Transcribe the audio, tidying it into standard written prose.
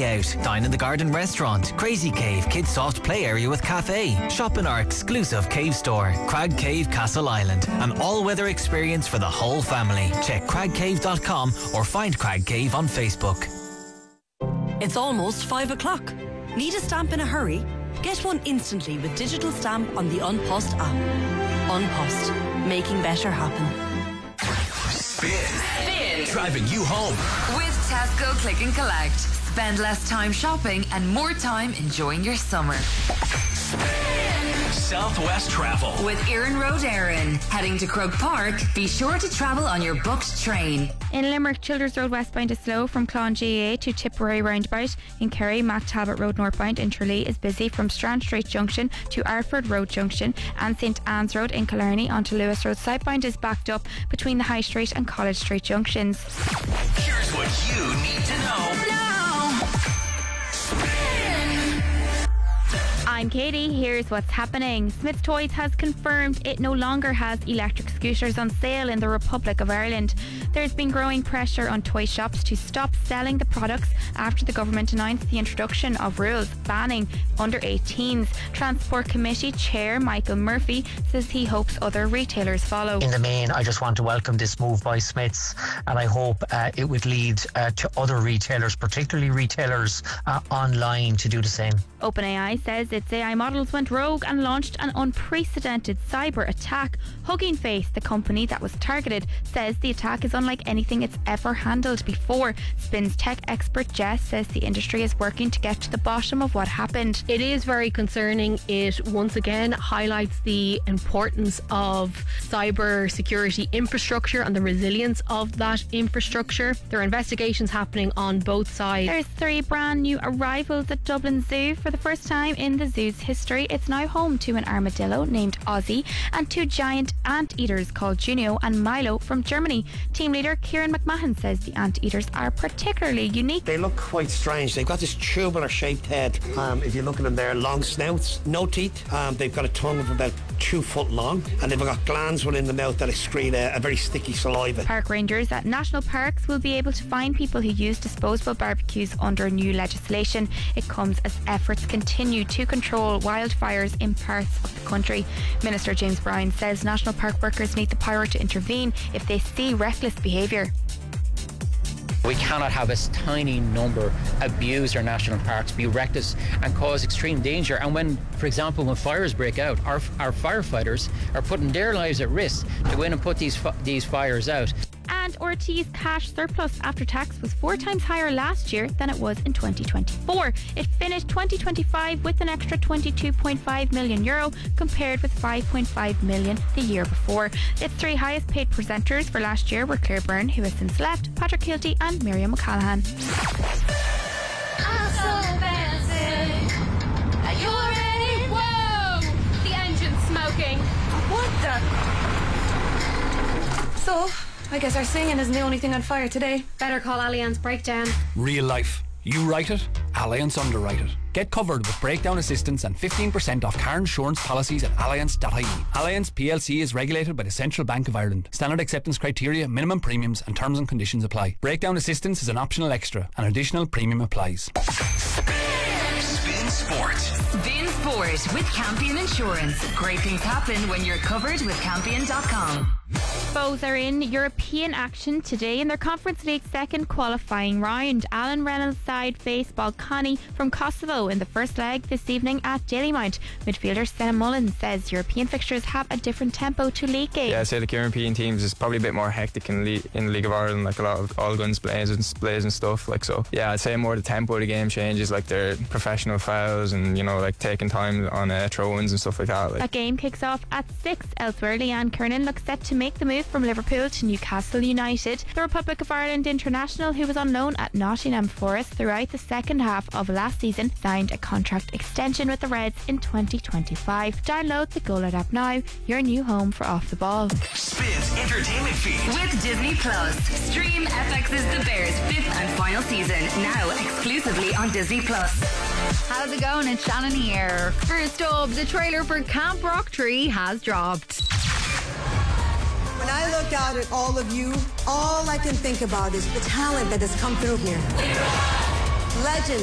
day out. Dine in the Garden Restaurant, Crazy Cave, Kids Soft Play Area with cafe. Shop in our exclusive cave store, Crag Cave Castle Island. An all-weather experience for the whole family. Check cragcave.com or find Crag Cave on Facebook. It's almost 5 o'clock. Need a stamp in a hurry? Get one instantly with digital stamp on the Unpost app. Unpost, making better happen. Spin. Driving you home. With Tesco Click and Collect. Spend less time shopping and more time enjoying your summer. Southwest Travel. With Erin Road Erin. Heading to Croke Park, be sure to travel on your booked train. In Limerick, Childers Road westbound is slow from Clon GAA to Tipperary roundabout. In Kerry, Mac Talbot Road northbound in Tralee is busy from Strand Street Junction to Arford Road Junction, and St Anne's Road in Killarney onto Lewis Road southbound is backed up between the High Street and College Street junctions. Here's what you need to know. I'm Katie, here's what's happening. Smith's Toys has confirmed it no longer has electric scooters on sale in the Republic of Ireland. There's been growing pressure on toy shops to stop selling the products after the government announced the introduction of rules banning under 18s. Transport Committee Chair Michael Murphy says he hopes other retailers follow. In the main, I just want to welcome this move by Smiths, and I hope it would lead to other retailers, particularly retailers online, to do the same. OpenAI says its AI models went rogue and launched an unprecedented cyber attack. Hugging Face, the company that was targeted, says the attack is unlike anything it's ever handled before. Spin's tech expert Jess says the industry is working to get to the bottom of what happened. It is very concerning. It once again highlights the importance of cyber security infrastructure and the resilience of that infrastructure. There are investigations happening on both sides. There's 3 brand new arrivals at Dublin Zoo. For the first time in the zoo's history, it's now home to an armadillo named Ozzy and 2 giant anteaters called Junio and Milo from Germany. Team leader Kieran McMahon says the anteaters are particularly unique. They look quite strange. They've got this tubular shaped head. If you look at them there, long snouts, no teeth. They've got a tongue of about 2 foot long, and they've got glands within the mouth that excrete a very sticky saliva. Park rangers at national parks will be able to fine people who use disposable barbecues under new legislation. It comes as efforts continue to control wildfires in parts of the country. Minister James Bryan says national park workers need the power to intervene if they see reckless behaviour. We cannot have a tiny number abuse our national parks, be reckless and cause extreme danger. And when, for example, when fires break out, our firefighters are putting their lives at risk to go in and put these fires out. And RT's cash surplus after tax was 4 times higher last year than it was in 2024. It finished 2025 with an extra €22.5 million compared with €5.5 million the year before. Its 3 highest paid presenters for last year were Claire Byrne, who has since left, Patrick Kilty and Miriam O'Callaghan. I'm so fancy. Are you ready? Whoa! The engine's smoking. What the? So, I guess our singing isn't the only thing on fire today. Better call Allianz Breakdown. Real life. You write it, Allianz underwrite it. Get covered with breakdown assistance and 15% off car insurance policies at allianz.ie. Allianz PLC is regulated by the Central Bank of Ireland. Standard acceptance criteria, minimum premiums and terms and conditions apply. Breakdown assistance is an optional extra. An additional premium applies. Spin Sport. Spin Sport with Campion Insurance. Great things happen when you're covered with Campion.com. Bows are in European action today in their Conference League second qualifying round. Alan Reynolds' side face Balkany from Kosovo in the first leg this evening at Dalymount. Midfielder Senna Mullins says European fixtures have a different tempo to league games. Yeah, I'd say the European teams is probably a bit more hectic in the League of Ireland, like a lot of all guns blazing and stuff. Like, so yeah, I'd say more the tempo of the game changes, like their professional fouls and, you know, like taking time on throw-ins and stuff like that. That game kicks off at 6. Elsewhere, Leanne Kernan looks set to make the move from Liverpool to Newcastle United. The Republic of Ireland international, who was on loan at Nottingham Forest throughout the second half of last season, signed a contract extension with the Reds in 2025. Download the Goaled app now, your new home for Off the Ball. Spins entertainment feed with Disney Plus. Stream FX's The Bears 5th and final season now exclusively on Disney Plus. How's it going? It's Shannon here. First up, the trailer for Camp Rocktree has dropped. When I look out at all of you, all I can think about is the talent that has come through here. Legends.